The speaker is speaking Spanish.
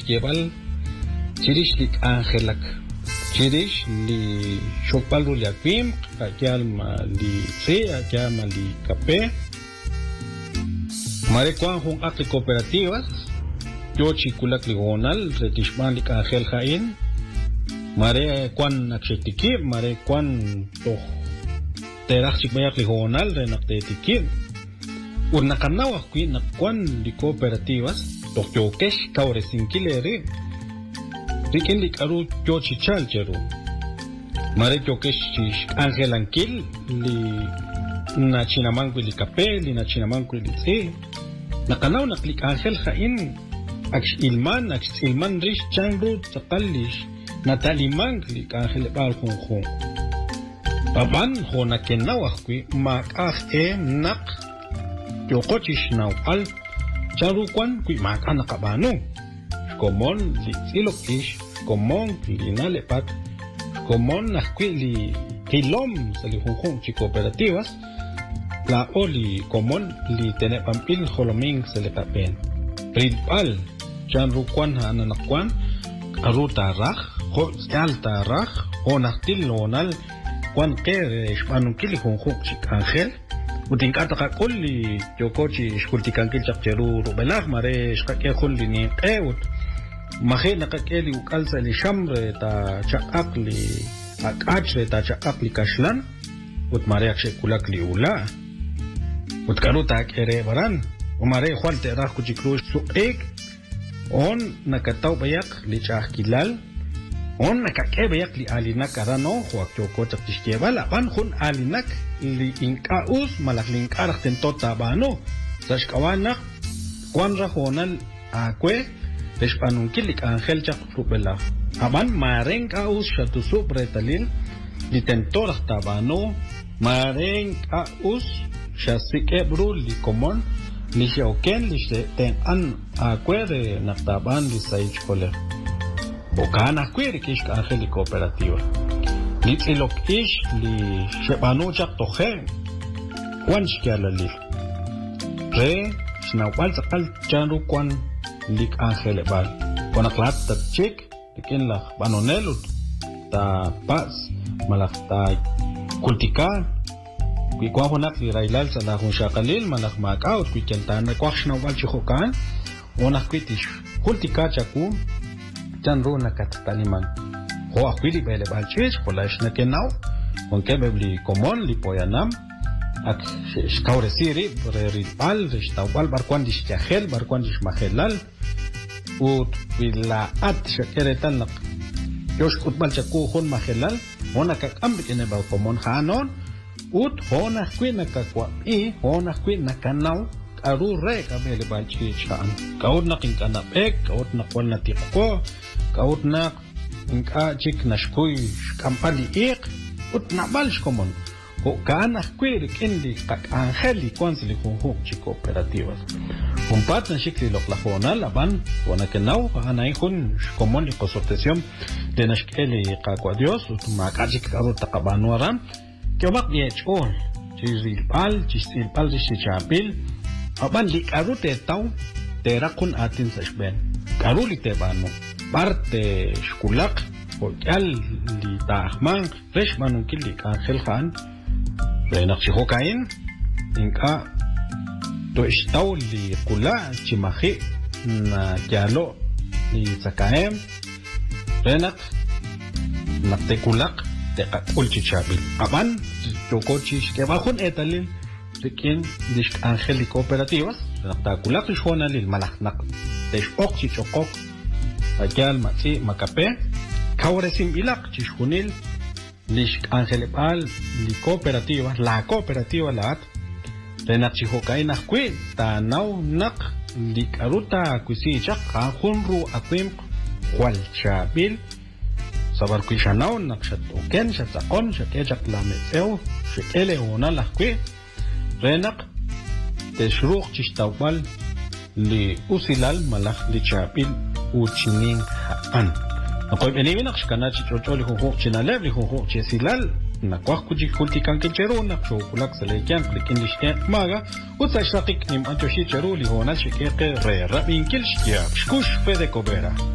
lleval chirish lik angelak chirish li shokpalu li akwim akyalma li tse akyalma li kape mare kwan hong akli cooperativas yo chikulak li gonal retishman lik angel jain mare kwan nakshitiki mare kwan toh terak chikmayak li gonal renaktetiki Urnakanawa kui nakwan di cooperativas Tokyo kesh kaure sinkileri Rikin lik aru yo chichal cheru Mare yo kesh chish angelankil li na chinamangwi li kape li na chinamangwi li tse Nakanaw naklik angel hain Aksh ilman rish chanru tsakalish Natalimang lik angel bal khung Baban ho nakenawa kui makah nak Yo cochish now al charuquan qui mac anacabano. Comon li silokish, comon li nalepat, comon nasquili kilom sali junjun chi cooperativas. La oli comon li tenepampil holoming seletapen. Ridpal chanruquan ananaquan, aruta raj, alta raj, onastil lonal, quan que espanunkili junjun chi angel. Uting kata kulli jokochi shkultikankil chapcheru rubelag mare shkake kulli ni qeut mahe nakakeli ukalsa li shamre ta chaqaqli akachre ta chaqaqli kashlan ut mare akshe kulak li ula ut karuta kere baran umare khwalte rah kuchikru suqek on nakataw bayak li chaqilal on nakake bayak li alinak arano huak joko chaptishkebal apan khun alinak li inkaus malak li inkarah tentota bano sashkawanak kwan rajonal akwe respanunkil lik angel chak rupela aban maren kaus shatusu bretalil li tentorah tabano maren kaus shasike brul li komon li shauken li ten an akwe de naktaban li saich kole Bokana kwere kish angel li cooperativa Litzilok ish li shebanu chak tohe Kwan shkiala li Re shnawal sakal chanru kwan lik angel ebal Konaklat tat chik Likin lah banonelut Ta pas malak ta kultikan Kui kwa honak li railal sa lahun shakalil Malak makaut kui keltan Kwa shnawal chikokan Onak kwitish kultika chaku Chanru nakataliman Ho akwili bele balchis polash na kenau con que bebli comon li poyanam ak shkaure siri ripal restawal barkwan dishjahel barkwan dishmahelal ut bila at shakeretan nak yosh kutbal chaku hon mahelal hona kakambik ene ba comon hanon ut hona kwina kakwa I hona kwina kanau aru re kabele balchis chan kaud nakin kanapek kaud nakwal na tikko kaud nak Inka chik nashkuy kampali ik ut nabalsh komon ko kana kwir kendi kak angeli konsili junju chi cooperativas compat na shikli loklajona laban wana kenau ana ihun komon li consortium de nashkeli qaqwa dios ut makachik karu taqabanu aran que mak diechol chirilpal chisilpal chichapil aban li karu te tau terakun atin sashben karu li tebanu parte shkulak Hoyal li tahman fresh manunkil li angel khan renak si hokain inka to istaw li kula chimahi na jalo li sakaem renak naktekulak te kakul chichabil aban chokochi kebahun etalil rikin dish angel li cooperativas naktakulak shonalil malaknak teshok chichokok Ayal matsi makape Kaure simbilak chishunil lish angelepal li cooperativa la cooperativa laat renak chihokai nakwi ta nau nak li karuta kuisi chak hunru akwim kwal chabil sabar kuishanau nak shatoken shatakon shakechak lametseu shekele ona lakwi renak teshruq chishtawal li usilal malak li chabil uchining haan Ako'y piniwinak shkana chichocholi hunhuk chinalev li hunhuk chisilal nakwak kuji kulti kankin cheru naksho kulak salekyan klikin lishke maga utsa shrakik nim anchoshi cheru li honal shikeke re rabin kilshkia shkush fede kobera